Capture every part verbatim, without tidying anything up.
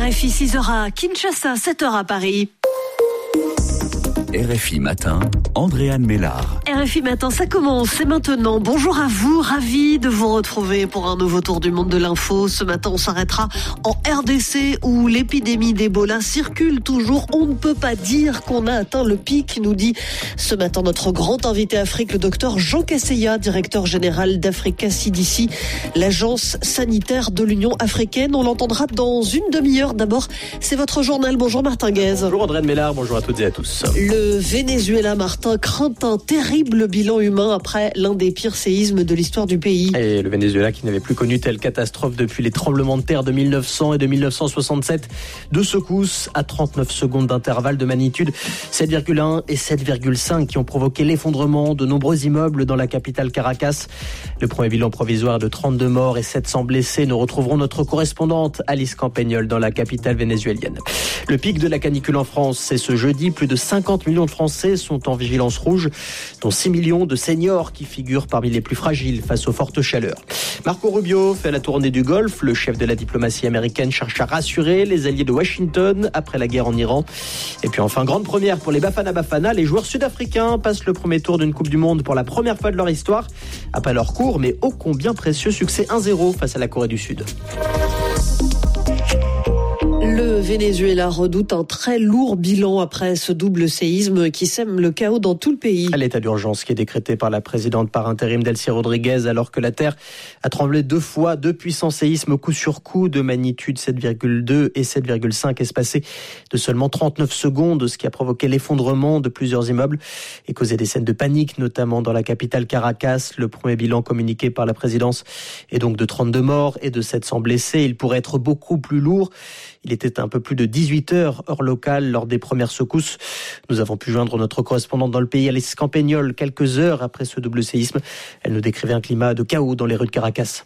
R F I, six heures à Kinshasa, sept heures à Paris. R F I Matin, Andréane Mélard. R F I Matin, ça commence, c'est maintenant. Bonjour à vous, ravi de vous retrouver pour un nouveau tour du monde de l'info. Ce matin, on s'arrêtera en R D C où l'épidémie d'Ebola circule toujours. On ne peut pas dire qu'on a atteint le pic, nous dit ce matin notre grand invité Afrique, le docteur Jean Kaseya, directeur général d'Africa C D C, l'agence sanitaire de l'Union africaine. On l'entendra dans une demi-heure. D'abord, c'est votre journal. Bonjour Martin Guez. Bonjour Andréane Mélard, bonjour à toutes et à tous. Le Venezuela, Martin, craint un terrible bilan humain après l'un des pires séismes de l'histoire du pays. Et le Venezuela qui n'avait plus connu telle catastrophe depuis les tremblements de terre de mille neuf cents et de mille neuf cent soixante-sept. Deux secousses à trente-neuf secondes d'intervalle de magnitude sept virgule un et sept virgule cinq qui ont provoqué l'effondrement de nombreux immeubles dans la capitale Caracas. Le premier bilan provisoire de trente-deux morts et sept cents blessés. Nous retrouverons notre correspondante Alice Campagnol dans la capitale vénézuélienne. Le pic de la canicule en France, c'est ce jeudi. Plus de cinquante millions de Français sont en vigilance rouge, dont six millions de seniors qui figurent parmi les plus fragiles face aux fortes chaleurs. Marco Rubio fait la tournée du Golfe. Le chef de la diplomatie américaine cherche à rassurer les alliés de Washington après la guerre en Iran. Et puis enfin, grande première pour les Bafana Bafana. Les joueurs sud-africains passent le premier tour d'une Coupe du Monde pour la première fois de leur histoire. Après leur court mais ô combien précieux succès un zéro face à la Corée du Sud. Le Venezuela redoute un très lourd bilan après ce double séisme qui sème le chaos dans tout le pays. L'état d'urgence qui est décrété par la présidente par intérim Delcy Rodriguez alors que la terre a tremblé deux fois, deux puissants séismes coup sur coup de magnitude sept virgule deux et sept virgule cinq espacés de seulement trente-neuf secondes, ce qui a provoqué l'effondrement de plusieurs immeubles et causé des scènes de panique, notamment dans la capitale Caracas. Le premier bilan communiqué par la présidence est donc de trente-deux morts et de sept cents blessés. Il pourrait être beaucoup plus lourd. Il était un peu plus de dix-huit heures, heure locale, lors des premières secousses. Nous avons pu joindre notre correspondante dans le pays, Alice Campagnol, quelques heures après ce double séisme. Elle nous décrivait un climat de chaos dans les rues de Caracas.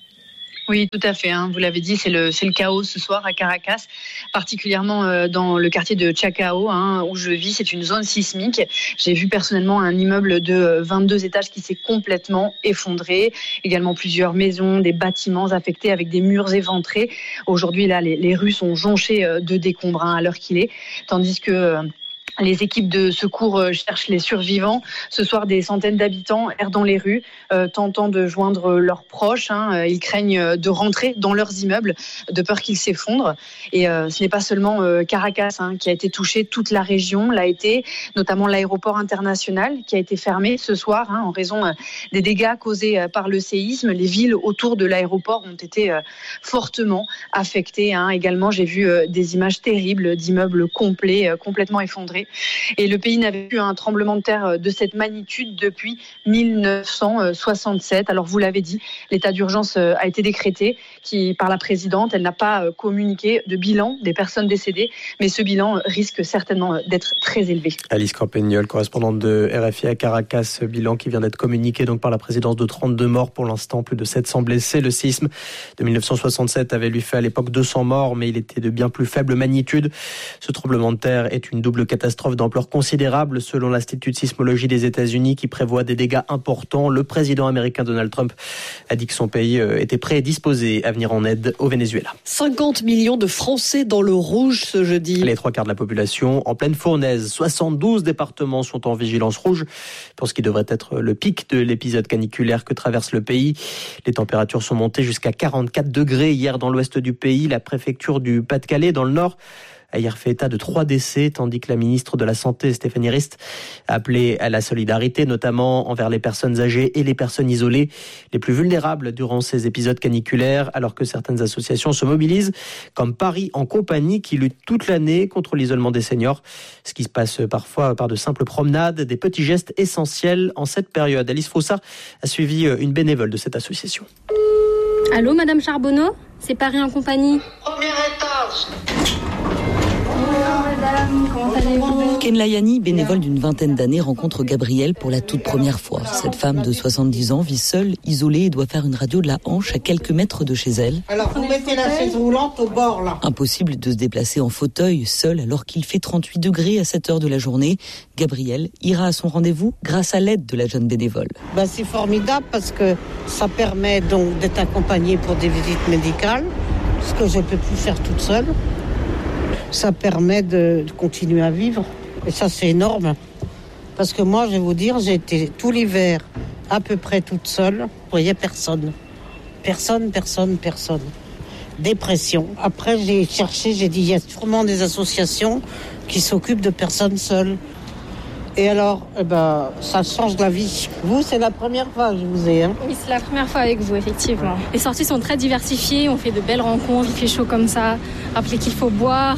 Oui, tout à fait. Hein. Vous l'avez dit, c'est le, c'est le chaos ce soir à Caracas, particulièrement euh, dans le quartier de Chacao, hein, où je vis. C'est une zone sismique. J'ai vu personnellement un immeuble de vingt-deux étages qui s'est complètement effondré. Également plusieurs maisons, des bâtiments affectés avec des murs éventrés. Aujourd'hui, là, les, les rues sont jonchées de décombres hein, à l'heure qu'il est, tandis que euh, les équipes de secours cherchent les survivants. Ce soir, des centaines d'habitants errent dans les rues, euh, tentant de joindre leurs proches. Hein. Ils craignent de rentrer dans leurs immeubles, de peur qu'ils s'effondrent. Et euh, ce n'est pas seulement euh, Caracas hein, qui a été touché, toute la région l'a été, notamment l'aéroport international qui a été fermé ce soir hein, en raison euh, des dégâts causés euh, par le séisme. Les villes autour de l'aéroport ont été euh, fortement affectées. Hein. Également, j'ai vu euh, des images terribles d'immeubles complets, euh, complètement effondrés. Et le pays n'avait eu un tremblement de terre de cette magnitude depuis mille neuf cent soixante-sept. Alors vous l'avez dit, l'état d'urgence a été décrété qui, par la présidente. Elle n'a pas communiqué de bilan des personnes décédées, mais ce bilan risque certainement d'être très élevé. Alice Campagnol, correspondante de R F I à Caracas, bilan qui vient d'être communiqué donc par la présidence de trente-deux morts pour l'instant, plus de sept cents blessés. Le séisme de mille neuf cent soixante-sept avait lui fait à l'époque deux cents morts, mais il était de bien plus faible magnitude. Ce tremblement de terre est une double catastrophe d'ampleur considérable selon l'Institut de sismologie des États-Unis qui prévoit des dégâts importants. Le président américain Donald Trump a dit que son pays était prêt et disposé à venir en aide au Venezuela. cinquante millions de Français dans le rouge ce jeudi. Les trois quarts de la population en pleine fournaise. soixante-douze départements sont en vigilance rouge pour ce qui devrait être le pic de l'épisode caniculaire que traverse le pays. Les températures sont montées jusqu'à quarante-quatre degrés hier dans l'ouest du pays. La préfecture du Pas-de-Calais dans le nord a hier fait état de trois décès, tandis que la ministre de la Santé, Stéphanie Rist, a appelé à la solidarité, notamment envers les personnes âgées et les personnes isolées, les plus vulnérables durant ces épisodes caniculaires, alors que certaines associations se mobilisent, comme Paris en compagnie, qui lutte toute l'année contre l'isolement des seniors. Ce qui se passe parfois par de simples promenades, des petits gestes essentiels en cette période. Alice Froussard a suivi une bénévole de cette association. Allô, Madame Charbonneau ? C'est Paris en compagnie. Premier étage. Bonjour madame, comment allez-vous ? Ken Layani, bénévole d'une vingtaine d'années, rencontre Gabrielle pour la toute première fois. Cette femme de soixante-dix ans vit seule, isolée et doit faire une radio de la hanche à quelques mètres de chez elle. Alors vous mettez la chaise roulante au bord là. Impossible de se déplacer en fauteuil, seule, alors qu'il fait trente-huit degrés à cette heure de la journée. Gabrielle ira à son rendez-vous grâce à l'aide de la jeune bénévole. Ben, c'est formidable parce que ça permet donc d'être accompagnée pour des visites médicales, ce que je ne peux plus faire toute seule. ça permet de, de continuer à vivre. Et ça, c'est énorme. Parce que moi, je vais vous dire, j'ai été tout l'hiver à peu près toute seule. Vous voyez, personne. Personne, personne, personne. Dépression. Après, j'ai cherché, j'ai dit, il y a sûrement des associations qui s'occupent de personnes seules. Et alors, eh ben, ça change la vie. Vous, c'est la première fois que je vous ai. Hein. Oui, c'est la première fois avec vous, effectivement. Les sorties sont très diversifiées, on fait de belles rencontres, il fait chaud comme ça. Rappelez qu'il faut boire.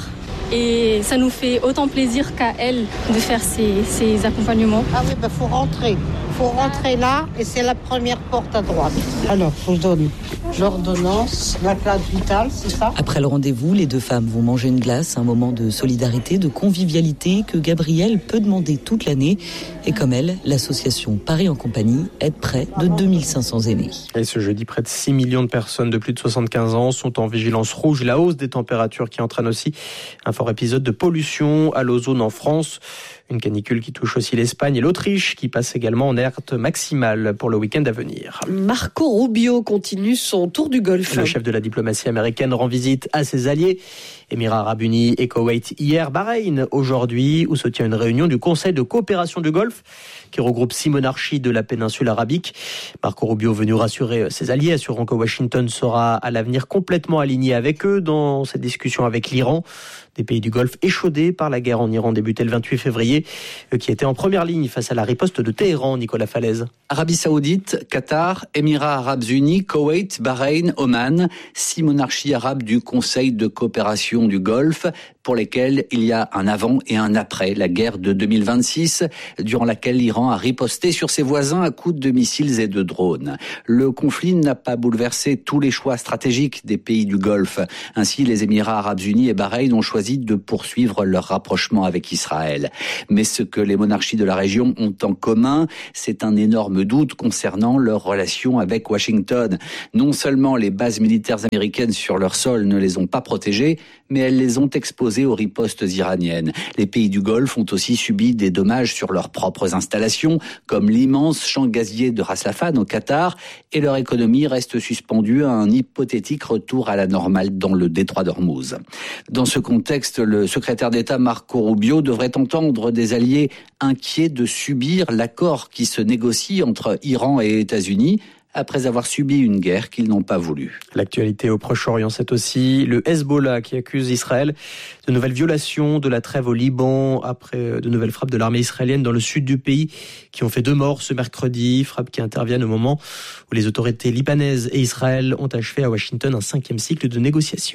Et ça nous fait autant plaisir qu'à elle de faire ces, ces accompagnements. Ah oui, il ben, faut rentrer. Il faut rentrer là et c'est la première porte à droite. Alors, je vous donne l'ordonnance, la carte vitale, c'est ça ? Après le rendez-vous, les deux femmes vont manger une glace, un moment de solidarité, de convivialité que Gabrielle peut demander toute l'année. Et comme elle, l'association Paris en compagnie aide près de deux mille cinq cents aînés. Et ce jeudi, près de six millions de personnes de plus de soixante-quinze ans sont en vigilance rouge. La hausse des températures qui entraîne aussi un fort épisode de pollution à l'ozone en France. Une canicule qui touche aussi l'Espagne et l'Autriche, qui passe également en alerte maximale pour le week-end à venir. Marco Rubio continue son tour du Golfe. Le chef de la diplomatie américaine rend visite à ses alliés, Émirats arabes unis et Koweït hier, Bahreïn aujourd'hui, où se tient une réunion du Conseil de coopération du Golfe, qui regroupe six monarchies de la péninsule arabique. Marco Rubio venu rassurer ses alliés, assurant que Washington sera à l'avenir complètement aligné avec eux dans cette discussion avec l'Iran. Des pays du Golfe échaudés par la guerre en Iran débutée le vingt-huit février, qui était en première ligne face à la riposte de Téhéran, Nicolas Falaise. Arabie Saoudite, Qatar, Émirats arabes unis, Koweït, Bahreïn, Oman, six monarchies arabes du Conseil de coopération du Golfe, pour lesquelles il y a un avant et un après la guerre de deux mille vingt-six, durant laquelle l'Iran a riposté sur ses voisins à coups de missiles et de drones. Le conflit n'a pas bouleversé tous les choix stratégiques des pays du Golfe. Ainsi, les Émirats arabes unis et Bahreïn ont choisi de poursuivre leur rapprochement avec Israël. Mais ce que les monarchies de la région ont en commun, c'est un énorme doute concernant leur relation avec Washington. Non seulement les bases militaires américaines sur leur sol ne les ont pas protégées, mais elles les ont exposées aux ripostes iraniennes. Les pays du Golfe ont aussi subi des dommages sur leurs propres installations, comme l'immense champ gazier de Ras Laffan au Qatar, et leur économie reste suspendue à un hypothétique retour à la normale dans le détroit d'Ormuz. Dans ce contexte, le secrétaire d'État Marco Rubio devrait entendre des alliés inquiets de subir l'accord qui se négocie entre Iran et États-Unis, après avoir subi une guerre qu'ils n'ont pas voulu. L'actualité au Proche-Orient, c'est aussi le Hezbollah qui accuse Israël de nouvelles violations de la trêve au Liban après de nouvelles frappes de l'armée israélienne dans le sud du pays qui ont fait deux morts ce mercredi, frappes qui interviennent au moment où les autorités libanaises et Israël ont achevé à Washington un cinquième cycle de négociations.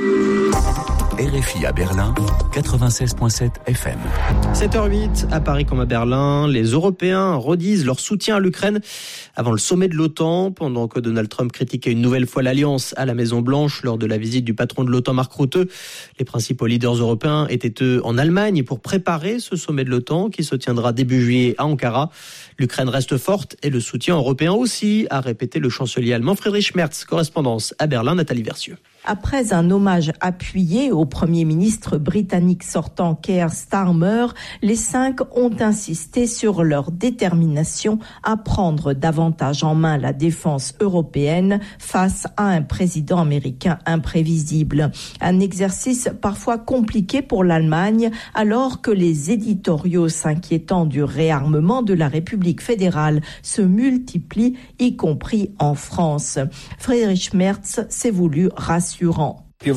R F I à Berlin, quatre-vingt-seize virgule sept F M. sept heures huit, à Paris comme à Berlin, les Européens redisent leur soutien à l'Ukraine avant le sommet de l'OTAN, pendant que Donald Trump critiquait une nouvelle fois l'Alliance à la Maison-Blanche lors de la visite du patron de l'OTAN, Mark Rutte. Les principaux leaders européens étaient eux en Allemagne pour préparer ce sommet de l'OTAN qui se tiendra début juillet à Ankara. L'Ukraine reste forte et le soutien européen aussi, a répété le chancelier allemand Friedrich Merz. Correspondance à Berlin, Nathalie Versieux. Après un hommage appuyé au Premier ministre britannique sortant Keir Starmer, les cinq ont insisté sur leur détermination à prendre davantage en main la défense européenne face à un président américain imprévisible. Un exercice parfois compliqué pour l'Allemagne, alors que les éditoriaux s'inquiétant du réarmement de la République fédérale se multiplient, y compris en France. Friedrich Merz s'est voulu rassurant. Nous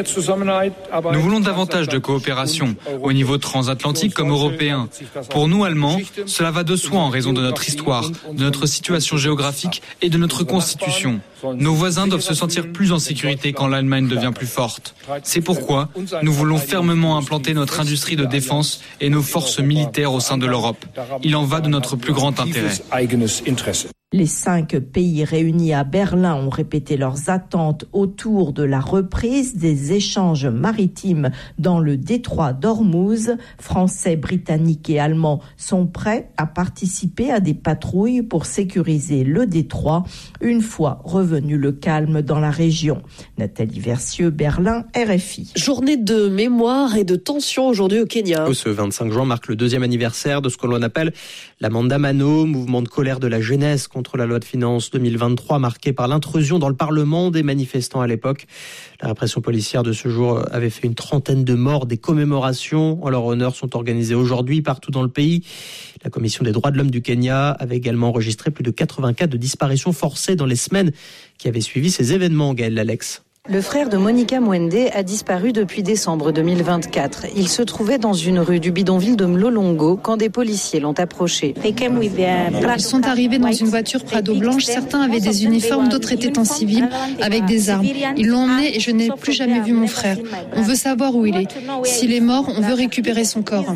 voulons davantage de coopération, au niveau transatlantique comme européen. Pour nous, Allemands, cela va de soi en raison de notre histoire, de notre situation géographique et de notre constitution. Nos voisins doivent se sentir plus en sécurité quand l'Allemagne devient plus forte. C'est pourquoi nous voulons fermement implanter notre industrie de défense et nos forces militaires au sein de l'Europe. Il en va de notre plus grand intérêt. Les cinq pays réunis à Berlin ont répété leurs attentes autour de la reprise des échanges maritimes dans le détroit d'Ormuz. Français, Britanniques et Allemands sont prêts à participer à des patrouilles pour sécuriser le détroit une fois revenus revenu le calme dans la région. Nathalie Versieux, Berlin, R F I. Journée de mémoire et de tension aujourd'hui au Kenya. Ce vingt-cinq juin marque le deuxième anniversaire de ce que l'on appelle la Maandamano, mouvement de colère de la jeunesse contre la loi de finances deux mille vingt-trois, marqué par l'intrusion dans le Parlement des manifestants à l'époque. La répression policière de ce jour avait fait une trentaine de morts. Des commémorations en leur honneur sont organisées aujourd'hui partout dans le pays. La Commission des droits de l'homme du Kenya avait également enregistré plus de quatre-vingts cas de disparition forcée dans les semaines qui avaient suivi ces événements. Gaël Alex. Le frère de Monica Mwende a disparu depuis décembre deux mille vingt-quatre. Il se trouvait dans une rue du bidonville de Mlolongo quand des policiers l'ont approché. Ils sont arrivés dans une voiture Prado blanche. Certains avaient des uniformes, d'autres étaient en civil avec des armes. Ils l'ont emmené et je n'ai plus jamais vu mon frère. On veut savoir où il est. S'il est mort, on veut récupérer son corps.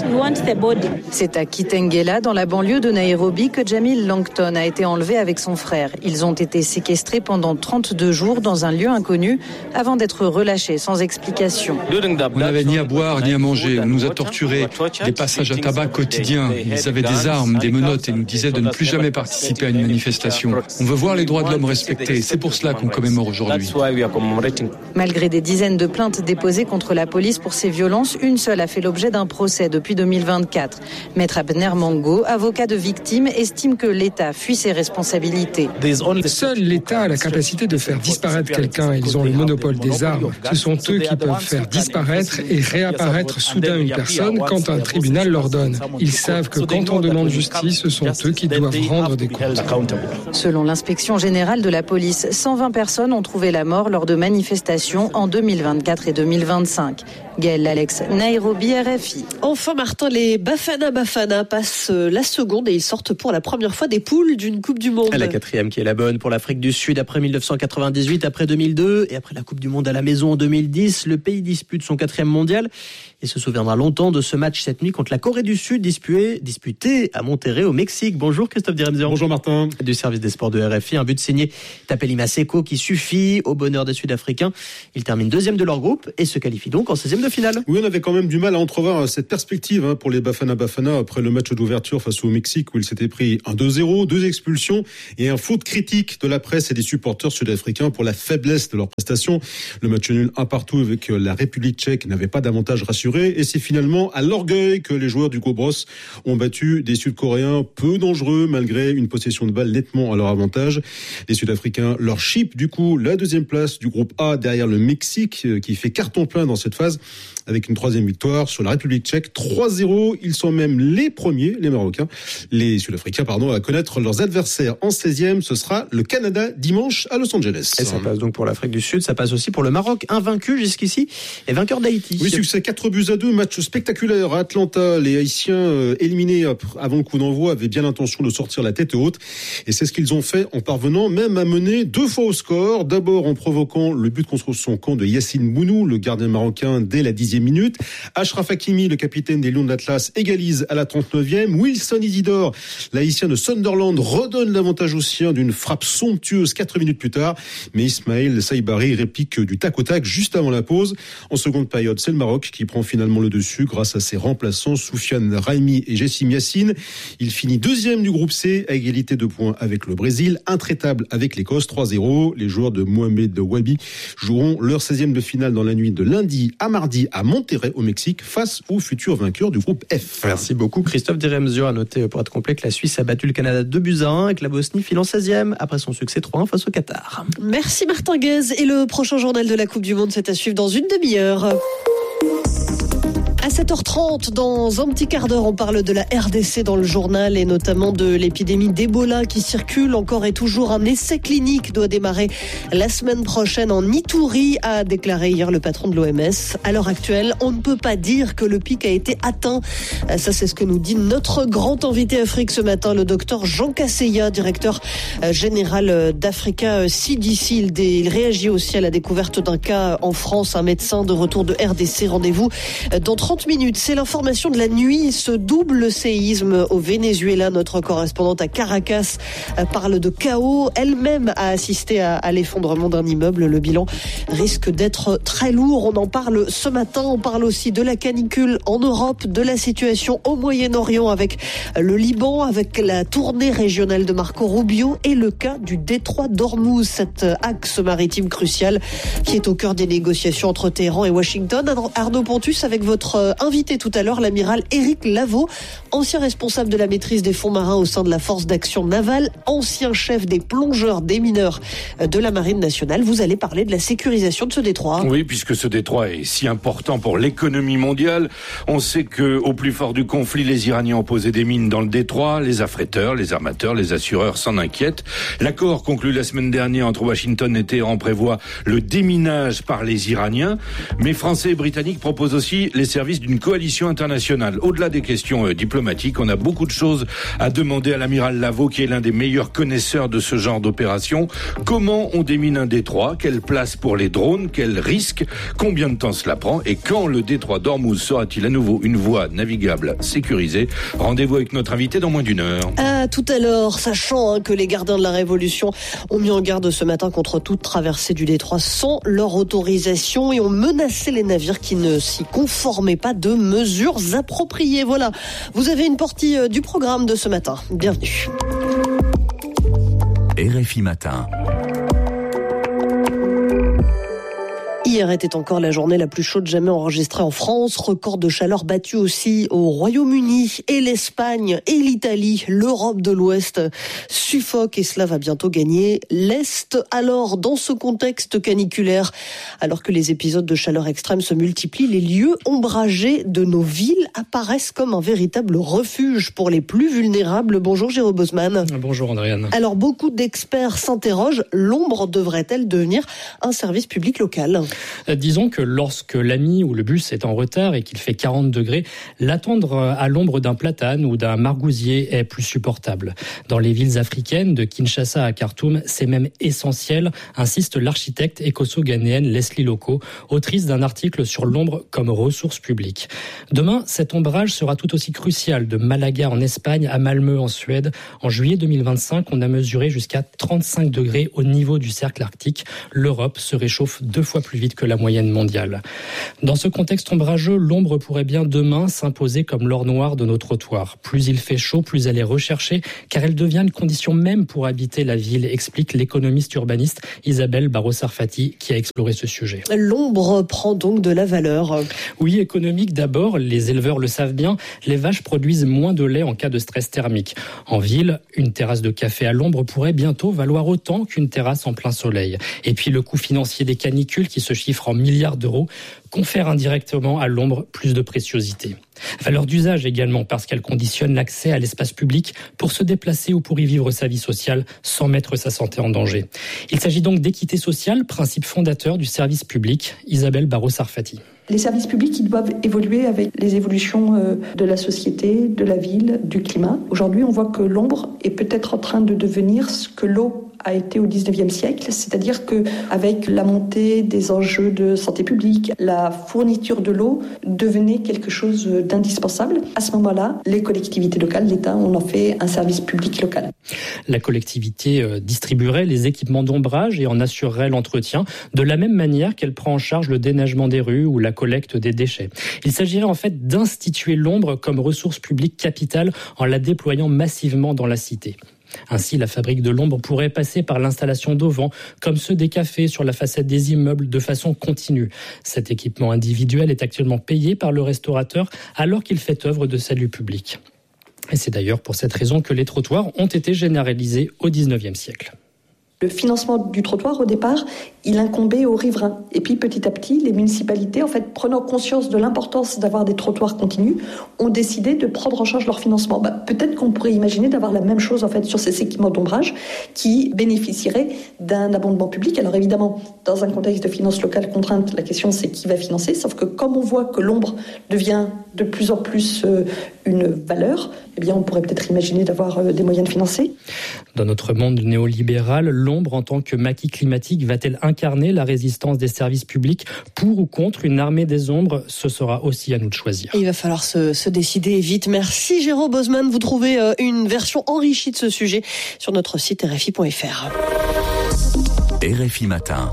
C'est à Kitengela, dans la banlieue de Nairobi, que Jamil Langton a été enlevé avec son frère. Ils ont été séquestrés pendant trente-deux jours dans un lieu inconnu avant d'être relâchés sans explication. On n'avait ni à boire ni à manger. On nous a torturés. Des passages à tabac quotidiens. Ils avaient des armes, des menottes et nous disaient de ne plus jamais participer à une manifestation. On veut voir les droits de l'homme respectés. C'est pour cela qu'on commémore aujourd'hui. Malgré des dizaines de plaintes déposées contre la police pour ces violences, une seule a fait l'objet d'un procès depuis deux mille vingt-quatre. Maître Abner Mango, avocat de victimes, estime que l'État fuit ses responsabilités. Seul l'État a la capacité de faire disparaître quelqu'un. Ils ont le monopole des armes. Ce sont eux qui peuvent faire disparaître et réapparaître soudain une personne quand un tribunal l'ordonne. Ils savent que quand on demande justice, ce sont eux qui doivent rendre des comptes. Selon l'inspection générale de la police, cent vingt personnes ont trouvé la mort lors de manifestations en deux mille vingt-quatre et deux mille vingt-cinq. Gaël Alex, Nairobi, R F I. Enfin Martin, les Bafana Bafana passent la seconde et ils sortent pour la première fois des poules d'une Coupe du Monde. La quatrième qui est la bonne pour l'Afrique du Sud après mille neuf cent quatre-vingt-dix-huit, après deux mille deux et après la Coupe du Monde à la maison en deux mille dix. Le pays dispute son quatrième mondial et se souviendra longtemps de ce match cette nuit contre la Corée du Sud disputé, disputé à Monterrey au Mexique. Bonjour Christophe Diremzian. Bonjour Martin. Du service des sports de R F I, un but signé Tapeli Maseko qui suffit au bonheur des Sud-Africains. Ils terminent deuxième de leur groupe et se qualifient donc en seizième de finale. Oui, on avait quand même du mal à entrevoir cette perspective hein, pour les Bafana Bafana après le match d'ouverture face au Mexique où ils s'étaient pris un deux zéro, deux expulsions et un faute critique de la presse et des supporters sud-africains pour la faiblesse de leur prestation. Le match nul un partout avec la République tchèque n'avait pas davantage rassuré et c'est finalement à l'orgueil que les joueurs du Cobros ont battu des Sud-Coréens peu dangereux malgré une possession de balle nettement à leur avantage. Les Sud-Africains leur chip du coup la deuxième place du groupe A derrière le Mexique qui fait carton plein dans cette phase avec une troisième victoire sur la République tchèque, trois zéro. Ils sont même les premiers, les Marocains, les Sud-Africains, pardon, à connaître leurs adversaires. En seizième, ce sera le Canada dimanche à Los Angeles. Et ça passe donc pour l'Afrique du Sud, ça passe aussi pour le Maroc, invaincu jusqu'ici et vainqueur d'Haïti. Oui, succès quatre buts à deux, match spectaculaire à Atlanta. Les Haïtiens euh, éliminés avant le coup d'envoi avaient bien l'intention de sortir la tête haute et c'est ce qu'ils ont fait en parvenant même à mener deux fois au score. D'abord en provoquant le but contre son camp de Yassine Bounou, le gardien marocain, dès la dixième minute. Achraf Hakimi, le capitaine des Lions de l'Atlas, égalise à la trente-neuvième. Wilson Isidore, l'haïtien de Sunderland, redonne l'avantage aux siens d'une frappe somptueuse quatre minutes plus tard. Mais Ismaël Saïbari réplique du tac au tac juste avant la pause. En seconde période, c'est le Maroc qui prend finalement le dessus grâce à ses remplaçants Soufiane Raimi et Jessim Yassine. Il finit deuxième du groupe C à égalité de points avec le Brésil, intraitable avec l'Écosse, trois zéro. Les joueurs de Mohamed Wabi joueront leur seizième de finale dans la nuit de lundi à mardi à Monterrey au Mexique face aux futurs vainqueurs du groupe F. Merci beaucoup Christophe Diremzian. À noter pour être complet que la Suisse a battu le Canada deux buts à un et que la Bosnie file en seizième après son succès trois un face au Qatar. Merci Martin Guez et le prochain journal de la Coupe du Monde c'est à suivre dans une demi-heure. À sept heures trente, dans un petit quart d'heure, on parle de la R D C dans le journal et notamment de l'épidémie d'Ebola qui circule encore et toujours. Un essai clinique doit démarrer la semaine prochaine en Ituri, a déclaré hier le patron de l'O M S. À l'heure actuelle, on ne peut pas dire que le pic a été atteint. Ça, c'est ce que nous dit notre grand invité Afrique ce matin, le docteur Jean Casseya, directeur général d'Africa C D C. Il réagit aussi à la découverte d'un cas en France, un médecin de retour de R D C. Rendez-vous dans trente trente minutes, c'est l'information de la nuit. Ce double séisme au Venezuela, notre correspondante à Caracas parle de chaos. Elle-même a assisté à, à l'effondrement d'un immeuble. Le bilan risque d'être très lourd. On en parle ce matin. On parle aussi de la canicule en Europe, de la situation au Moyen-Orient avec le Liban, avec la tournée régionale de Marco Rubio et le cas du détroit d'Ormuz, cet axe maritime crucial qui est au cœur des négociations entre Téhéran et Washington. Arnaud Pontus avec votre invité tout à l'heure, l'amiral Éric Laveau, ancien responsable de la maîtrise des fonds marins au sein de la force d'action navale, ancien chef des plongeurs démineurs de la Marine nationale. Vous allez parler de la sécurisation de ce détroit. Oui, puisque ce détroit est si important pour l'économie mondiale. On sait que au plus fort du conflit, les Iraniens ont posé des mines dans le détroit. Les affréteurs, les armateurs, les assureurs s'en inquiètent. L'accord conclu la semaine dernière entre Washington et Téhéran prévoit le déminage par les Iraniens. Mais Français et Britanniques proposent aussi les services d'une coalition internationale. Au-delà des questions euh, diplomatiques, on a beaucoup de choses à demander à l'amiral Laveau, qui est l'un des meilleurs connaisseurs de ce genre d'opération. Comment on démine un détroit? Quelle place pour les drones? Quel risque? Combien de temps cela prend? Et quand le détroit d'Ormuz sera-t-il à nouveau une voie navigable sécurisée? Rendez-vous avec notre invité dans moins d'une heure. À tout à l'heure, sachant hein, que les gardiens de la Révolution ont mis en garde ce matin contre toute traversée du détroit sans leur autorisation et ont menacé les navires qui ne s'y conformaient pas de mesures appropriées. Voilà, vous avez une partie du programme de ce matin. Bienvenue. R F I Matin. Hier était encore la journée la plus chaude jamais enregistrée en France. Record de chaleur battu aussi au Royaume-Uni et l'Espagne et l'Italie. L'Europe de l'Ouest suffoque et cela va bientôt gagner l'Est. Alors, dans ce contexte caniculaire, alors que les épisodes de chaleur extrême se multiplient, les lieux ombragés de nos villes apparaissent comme un véritable refuge pour les plus vulnérables. Bonjour Jérôme Bosman. Bonjour Andréane. Alors, beaucoup d'experts s'interrogent. L'ombre devrait-elle devenir un service public local ? Disons que lorsque l'ami ou le bus est en retard et qu'il fait quarante degrés, l'attendre à l'ombre d'un platane ou d'un margousier est plus supportable. Dans les villes africaines, de Kinshasa à Khartoum, c'est même essentiel, insiste l'architecte écosso-ghanéenne Leslie Loko, autrice d'un article sur l'ombre comme ressource publique. Demain, cet ombrage sera tout aussi crucial. De Malaga en Espagne à Malmö en Suède, en juillet deux mille vingt-cinq, on a mesuré jusqu'à trente-cinq degrés au niveau du cercle arctique. L'Europe se réchauffe deux fois plus vite que la moyenne mondiale. Dans ce contexte ombrageux, l'ombre pourrait bien demain s'imposer comme l'or noir de nos trottoirs. Plus il fait chaud, plus elle est recherchée, car elle devient une condition même pour habiter la ville, explique l'économiste urbaniste Isabelle Barros-Sarfati, qui a exploré ce sujet. L'ombre prend donc de la valeur. Oui, économique d'abord, les éleveurs le savent bien, les vaches produisent moins de lait en cas de stress thermique. En ville, une terrasse de café à l'ombre pourrait bientôt valoir autant qu'une terrasse en plein soleil. Et puis le coût financier des canicules, qui se chiffre en milliards d'euros, confère indirectement à l'ombre plus de préciosité. Valeur d'usage également, parce qu'elle conditionne l'accès à l'espace public pour se déplacer ou pour y vivre sa vie sociale sans mettre sa santé en danger. Il s'agit donc d'équité sociale, principe fondateur du service public. Isabelle Barros-Sarfati. Les services publics, ils doivent évoluer avec les évolutions de la société, de la ville, du climat. Aujourd'hui, on voit que l'ombre est peut-être en train de devenir ce que l'eau a été au dix-neuvième siècle, c'est-à-dire qu'avec la montée des enjeux de santé publique, la fourniture de l'eau devenait quelque chose d'indispensable. À ce moment-là, les collectivités locales, l'État, on en fait un service public local. La collectivité distribuerait les équipements d'ombrage et en assurerait l'entretien, de la même manière qu'elle prend en charge le déneigement des rues ou la collecte des déchets. Il s'agirait en fait d'instituer l'ombre comme ressource publique capitale en la déployant massivement dans la cité. Ainsi, la fabrique de l'ombre pourrait passer par l'installation d'auvents, comme ceux des cafés sur la façade des immeubles, de façon continue. Cet équipement individuel est actuellement payé par le restaurateur alors qu'il fait œuvre de salut public. Et c'est d'ailleurs pour cette raison que les trottoirs ont été généralisés au dix-neuvième siècle. Le financement du trottoir, au départ, il incombait aux riverains. Et puis, petit à petit, les municipalités, en fait, prenant conscience de l'importance d'avoir des trottoirs continus, ont décidé de prendre en charge leur financement. Bah, peut-être qu'on pourrait imaginer d'avoir la même chose, en fait, sur ces équipements d'ombrage qui bénéficieraient d'un abondement public. Alors, évidemment, dans un contexte de finances locales contraintes, la question, c'est qui va financer. Sauf que comme on voit que l'ombre devient de plus en plus euh, une valeur, eh bien, on pourrait peut-être imaginer d'avoir euh, des moyens de financer. Dans notre monde néolibéral, l'ombre en tant que maquis climatique. Va-t-elle incarner la résistance des services publics pour ou contre une armée des ombres? Ce sera aussi à nous de choisir. Et il va falloir se, se décider vite. Merci Jérôme Bosman. Vous trouvez une version enrichie de ce sujet sur notre site R F I point F R. R F I Matin.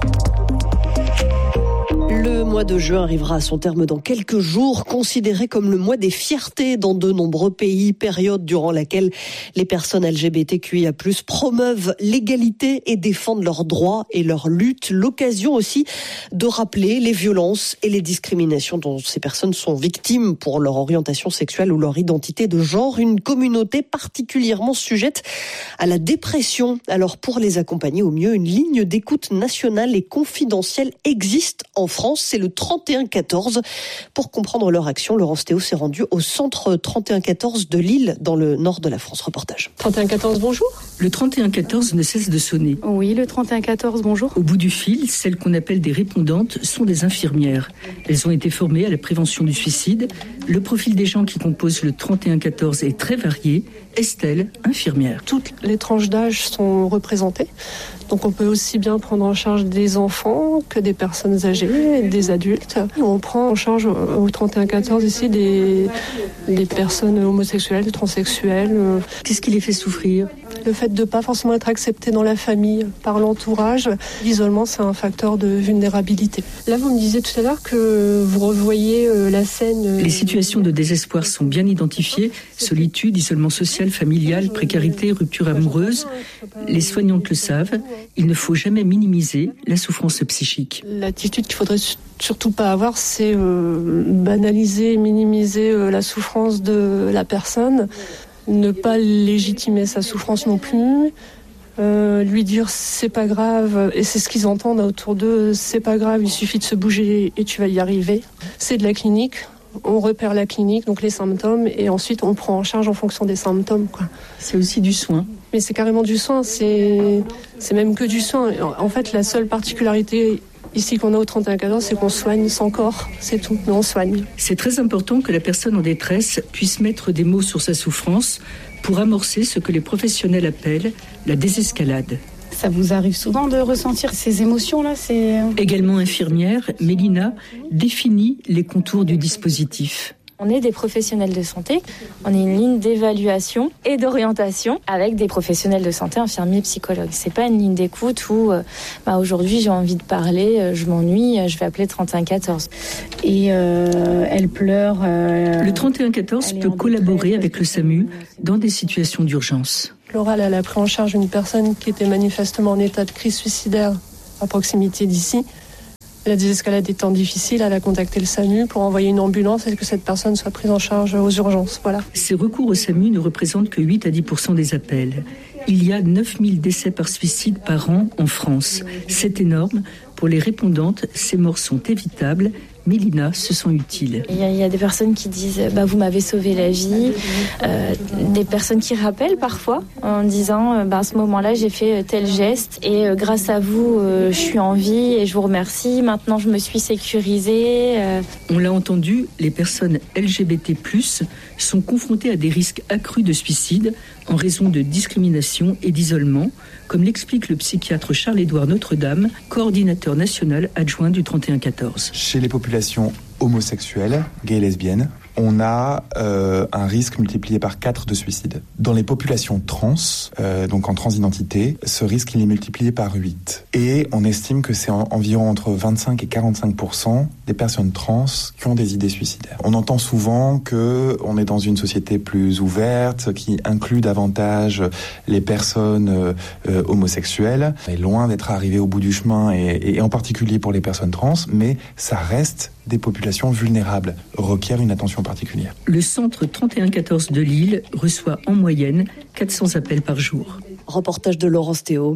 Le mois de juin arrivera à son terme dans quelques jours, considéré comme le mois des fiertés dans de nombreux pays, période durant laquelle les personnes L G B T Q I A plus, promeuvent l'égalité et défendent leurs droits et leurs luttes. L'occasion aussi de rappeler les violences et les discriminations dont ces personnes sont victimes pour leur orientation sexuelle ou leur identité de genre. Une communauté particulièrement sujette à la dépression. Alors pour les accompagner au mieux, une ligne d'écoute nationale et confidentielle existe en France. C'est le trente et un quatorze. Pour comprendre leur action, Laurence Théo s'est rendue au centre trente et un quatorze de Lille, dans le nord de la France. Reportage. trente et un quatorze, bonjour. Le trente et un quatorze ne cesse de sonner. Oui, le trente et un quatorze, bonjour. Au bout du fil, celles qu'on appelle des répondantes sont des infirmières. Elles ont été formées à la prévention du suicide. Le profil des gens qui composent le trente et un quatorze est très varié. Estelle, infirmière. Toutes les tranches d'âge sont représentées. Donc on peut aussi bien prendre en charge des enfants que des personnes âgées, des adultes. On prend en charge au trente et un quatorze ici des, des personnes homosexuelles, transsexuelles. Qu'est-ce qui les fait souffrir ? Le fait de ne pas forcément être accepté dans la famille, par l'entourage. L'isolement, c'est un facteur de vulnérabilité. Là, vous me disiez tout à l'heure que vous revoyez la scène... Les situations de désespoir sont bien identifiées. Solitude, isolement social, familial, précarité, rupture amoureuse. Les soignantes le savent. Il ne faut jamais minimiser la souffrance psychique. L'attitude qu'il faudrait surtout pas avoir, c'est euh, banaliser, minimiser euh, la souffrance de la personne. Ne pas légitimer sa souffrance non plus, euh, lui dire c'est pas grave, et c'est ce qu'ils entendent autour d'eux, c'est pas grave, il suffit de se bouger et tu vas y arriver. C'est de la clinique, on repère la clinique, donc les symptômes, et ensuite on prend en charge en fonction des symptômes, quoi. C'est aussi du soin. Mais c'est carrément du soin, c'est, c'est même que du soin. En fait, la seule particularité ici qu'on a au trente et un quatorze, c'est qu'on soigne sans corps, c'est tout, mais on soigne. C'est très important que la personne en détresse puisse mettre des mots sur sa souffrance pour amorcer ce que les professionnels appellent la désescalade. Ça vous arrive souvent de ressentir ces émotions-là, c'est... Également infirmière, Mélina définit les contours du dispositif. On est des professionnels de santé, on est une ligne d'évaluation et d'orientation avec des professionnels de santé, infirmiers, psychologues. C'est pas une ligne d'écoute où euh, bah aujourd'hui j'ai envie de parler, euh, je m'ennuie, euh, je vais appeler trente et un quatorze. Et euh, elle pleure. Euh, le trente et un quatorze peut collaborer avec le SAMU dans des situations d'urgence. Laura, elle a pris en charge une personne qui était manifestement en état de crise suicidaire à proximité d'ici. La désescalade étant difficile, elle a contacté le SAMU pour envoyer une ambulance et que cette personne soit prise en charge aux urgences. Voilà. Ces recours au SAMU ne représentent que huit à dix pour cent des appels. Il y a neuf mille décès par suicide par an en France. C'est énorme. Pour les répondantes, ces morts sont évitables. Mélina se sent utile. Il y, a, il y a des personnes qui disent bah, « vous m'avez sauvé la vie euh, », des personnes qui rappellent parfois en disant bah, « à ce moment-là, j'ai fait tel geste et euh, grâce à vous, euh, je suis en vie et je vous remercie, maintenant je me suis sécurisée euh. ». On l'a entendu, les personnes L G B T plus, sont confrontées à des risques accrus de suicide en raison de discrimination et d'isolement, comme l'explique le psychiatre Charles-Édouard Notre-Dame, coordinateur national adjoint du trente et un quatorze. Chez les populations homosexuelles, gays et lesbiennes, on a euh, un risque multiplié par quatre de suicide. Dans les populations trans, euh, donc en transidentité, ce risque il est multiplié par huit. Et on estime que c'est en, environ entre vingt-cinq et quarante-cinq pour cent des personnes trans qui ont des idées suicidaires. On entend souvent que on est dans une société plus ouverte, qui inclut davantage les personnes euh, euh, homosexuelles. On est loin d'être arrivé au bout du chemin, et, et en particulier pour les personnes trans, mais ça reste des populations vulnérables, requièrent une attention particulière. Le centre trente et un quatorze de Lille reçoit en moyenne quatre cents appels par jour. Reportage de Laurence Théo.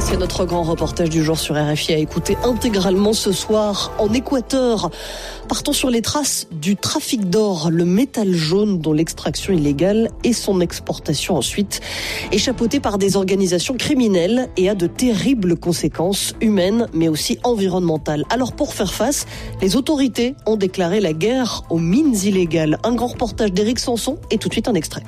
C'est notre grand reportage du jour sur R F I à écouter intégralement ce soir en Équateur. Partons sur les traces du trafic d'or, le métal jaune dont l'extraction illégale et son exportation ensuite est chapeautée par des organisations criminelles et a de terribles conséquences humaines mais aussi environnementales. Alors pour faire face, les autorités ont déclaré la guerre aux mines illégales. Un grand reportage d'Éric Sanson et tout de suite un extrait.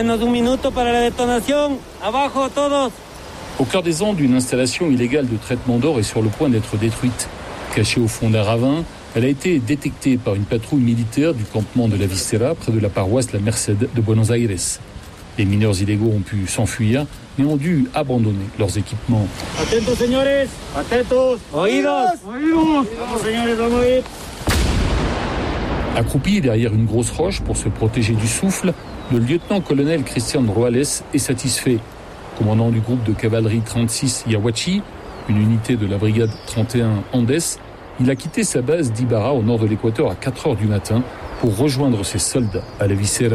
Au cœur des Andes, une installation illégale de traitement d'or est sur le point d'être détruite. Cachée au fond d'un ravin, elle a été détectée par une patrouille militaire du campement de la Visera, près de la paroisse La Merced de Buenos Aires. Les mineurs illégaux ont pu s'enfuir, mais ont dû abandonner leurs équipements. Atentos, señores. Atentos. Oídos. Oídos. Vamos, señores, vamos a ir. Accroupi derrière une grosse roche pour se protéger du souffle, le lieutenant-colonel Christian Roales est satisfait. Commandant du groupe de cavalerie trente-six Yahuachi, une unité de la brigade trente et un Andes, il a quitté sa base d'Ibarra au nord de l'Équateur à quatre heures du matin pour rejoindre ses soldats à la Visera.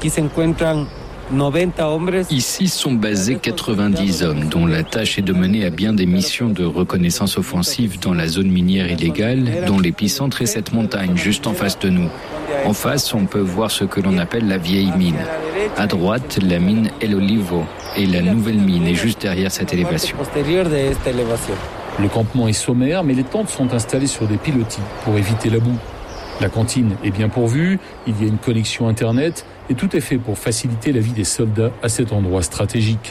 Ici sont basés quatre-vingt-dix hommes, dont la tâche est de mener à bien des missions de reconnaissance offensive dans la zone minière illégale, dont l'épicentre est cette montagne juste en face de nous. En face, on peut voir ce que l'on appelle la vieille mine. À droite, la mine El Olivo et la nouvelle mine est juste derrière cette élévation. Le campement est sommaire, mais les tentes sont installées sur des pilotis pour éviter la boue. La cantine est bien pourvue, il y a une connexion Internet et tout est fait pour faciliter la vie des soldats à cet endroit stratégique.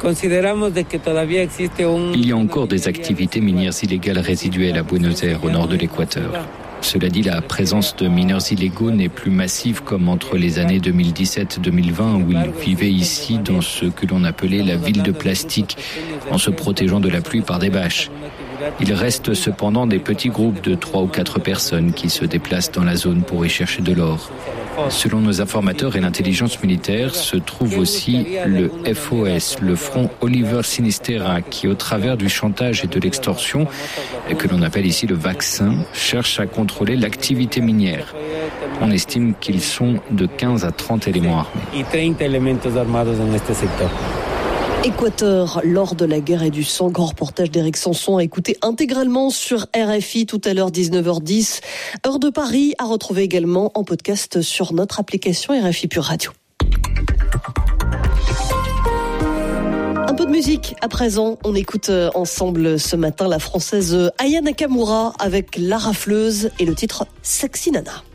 Il y a encore des activités minières illégales résiduelles à Buenos Aires, au nord de l'Équateur. Cela dit, la présence de mineurs illégaux n'est plus massive comme entre les années deux mille dix-sept deux mille vingt où ils vivaient ici dans ce que l'on appelait la ville de plastique, en se protégeant de la pluie par des bâches. Il reste cependant des petits groupes de trois ou quatre personnes qui se déplacent dans la zone pour y chercher de l'or. Selon nos informateurs et l'intelligence militaire, se trouve aussi le F O S, le Front Oliver Sinistera, qui au travers du chantage et de l'extorsion, et que l'on appelle ici le vaccin, cherche à contrôler l'activité minière. On estime qu'ils sont de quinze à trente éléments armés. Équateur, lors de la guerre et du sang, grand reportage d'Éric Sanson à écouter intégralement sur R F I tout à l'heure dix-neuf heures dix, heure de Paris, à retrouver également en podcast sur notre application R F I Pure Radio. Un peu de musique à présent, on écoute ensemble ce matin la française Aya Nakamura avec La Rafleuse et le titre Sexy Nana.